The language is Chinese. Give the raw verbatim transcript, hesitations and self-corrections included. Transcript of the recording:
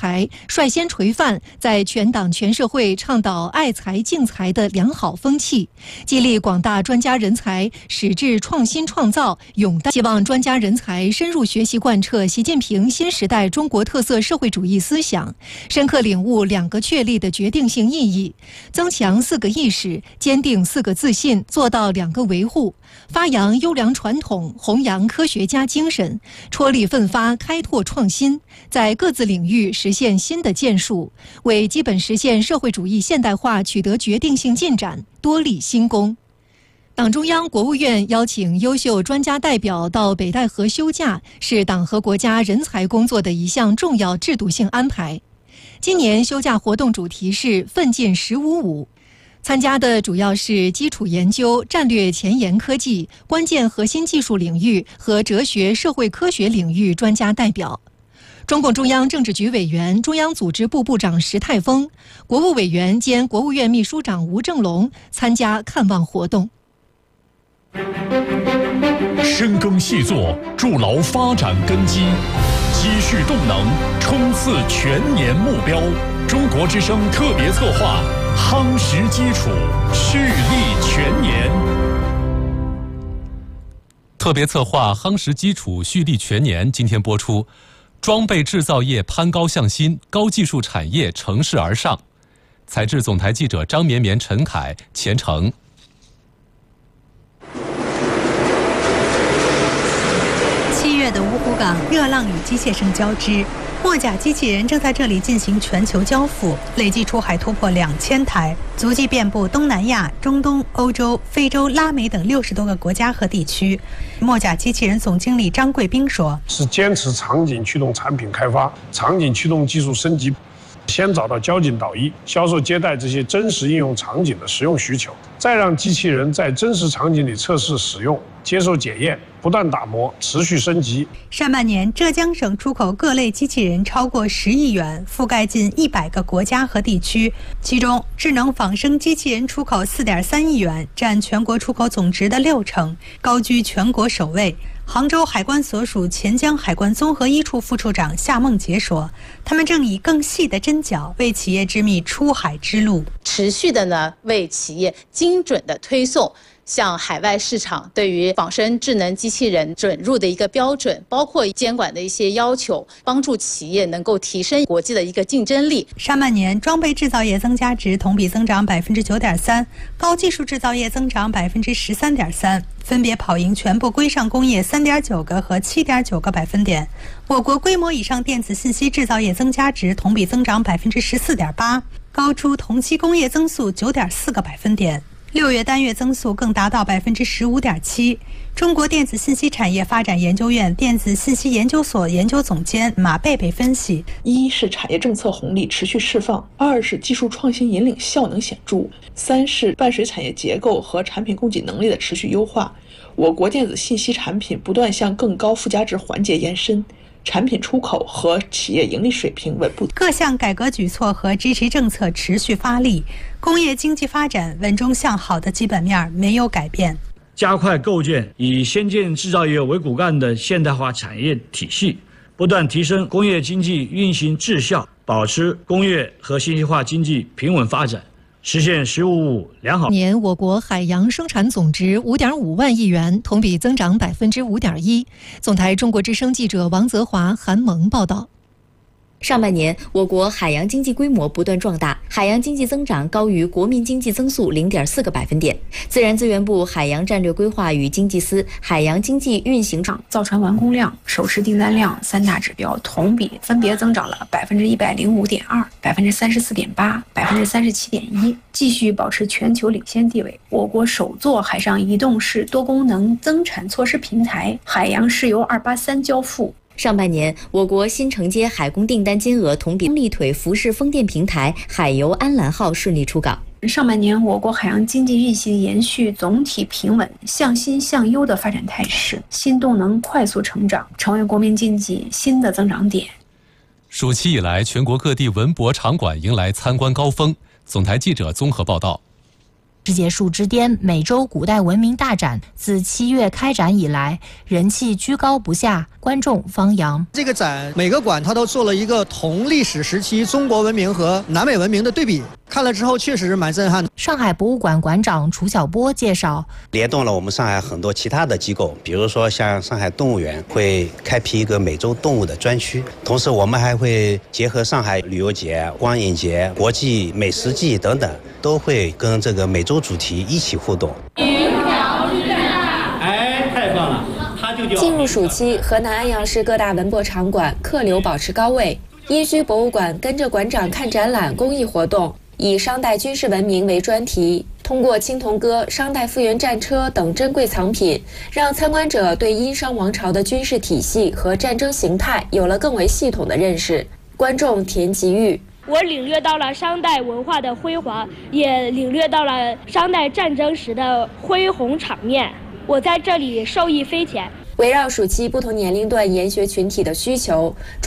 才，率先垂范在全党全社会倡导爱才敬才的良好风气，激励广大专家人才矢志创新创造，勇担。希望专家人才深入学习贯彻习近平新时代中国特色社会主义思想，深刻领悟两个确立的决定性意义，增强四个意识，坚定四个自信，做到两个维护，发扬优良传统，弘扬科学家精神，踔厉奋发，开拓创新，在各自领域实现新的建树，为基本实现社会主义现代化取得决定性进展多立新功。党中央、国务院邀请优秀专家代表到北戴河休假，是党和国家人才工作的一项重要制度性安排。今年休假活动主题是奋进十五五，参加的主要是基础研究、战略前沿科技、关键核心技术领域和哲学社会科学领域专家代表。中共中央政治局委员、中央组织部部长石泰峰、国务委员兼国务院秘书长吴正龙参加看望活动。 深耕细作，筑牢发展根基，积蓄动能，冲刺全年目标。中国之声特别策划，夯实基础，蓄力全年。 特别策划夯实基础，蓄力全年，今天播出。装备制造业攀高向新，高技术产业乘势而上。采制总台记者张绵绵、陈凯、钱程。 七月的芜湖港，热浪与机械声交织，墨甲机器人正在这里进行全球交付，累计出海突破两千台，足迹遍布东南亚、中东、欧洲、非洲、拉美等六十多个国家和地区。墨甲机器人总经理张贵兵说：“ 是坚持场景驱动产品开发，场景驱动技术升级。”先找到交警导医、销售接待这些真实应用场景的实用需求，再让机器人在真实场景里测试使用、接受检验，不断打磨，持续升级。 上半年，浙江省出口各类机器人超过十亿元，覆盖近一百个国家和地区。其中，智能仿生机器人出口四点三亿元，占全国出口总值的六成，高居全国首位。杭州海关所属钱江海关综合一处副处长夏梦杰说：“他们正以更细的针脚为企业织密出海之路， 持续的呢为企业精准的推送向海外市场对于仿生智能机器人准入的一个标准，包括监管的一些要求，帮助企业能够提升国际的一个竞争力。” 上半年，装备制造业增加值同比增长百分之九点三，高技术制造业增长百分之十三点三。分别跑赢全部规上工业 三点九 个和 七点九 个百分点。我国规模以上电子信息制造业增加值同比增长百分之十四点八，高出同期工业增速 九点四 个百分点。六月单月增速更达到百分之十五点七。中国电子信息产业发展研究院电子信息研究所研究总监马贝贝分析： 一是产业政策红利持续释放，二是技术创新引领效能显著，三是伴随产业结构和产品供给能力的持续优化，我国电子信息产品不断向更高附加值环节延伸，产品出口和企业盈利水平稳步。各项改革举措和支持政策持续发力，工业经济发展稳中向好的基本面没有改变。 加快构建以先进制造业为骨干的现代化产业体系，不断提升工业经济运行质效，保持工业和信息化经济平稳发展，实现“十五五”良好。 年我国海洋生产总值 五点五万亿元，同比增长 百分之五点一。总台中国之声记者王泽华、韩萌报道。 上半年，我国海洋经济规模不断壮大，海洋经济增长高于国民经济增速 零点四 个百分点。自然资源部海洋战略规划与经济司海洋经济运行上造船完工量、首饰订单量三大指标同比分别增长了百分之一百零五点二、百分之三十四点八、百分之三十七点一，继续保持全球领先地位。我国首座海上移动式多功能增产措施平台海洋石油二八三交付。 上半年，我国新承接海工订单金额同比立腿浮式风电平台海油安澜号顺利出港。 上半年，我国海洋经济运行延续总体平稳、向新向优的发展态势，新动能快速成长，成为国民经济新的增长点。 暑期以来，全国各地文博场馆迎来参观高峰。总台记者综合报道。 世界树之巅美洲古代文明大展自七月开展以来，人气居高不下，观众方扬。 这个展每个馆它都做了一个同历史时期中国文明和南美文明的对比，看了之后确实是蛮震撼的。 上海博物馆馆长楚晓波介绍， 联动了我们上海很多其他的机构，比如说像上海动物园会开辟一个美洲动物的专区，同时我们还会结合上海旅游节、光影节、国际美食季等等，都会跟这个美洲主题一起互动。 哎，太棒了！ 进入暑期，河南安阳市各大文博场馆客流保持高位。殷墟博物馆跟着馆长看展览公益活动，以商代军事文明为专题，通过青铜戈、商代复原战车等珍贵藏品，让参观者对殷商王朝的军事体系和战争形态有了更为系统的认识。观众田吉玉。 我领略到了商代文化的辉煌，也领略到了商代战争时的恢宏场面。我在这里受益匪浅。 围绕暑期不同年龄段研学群体的需求。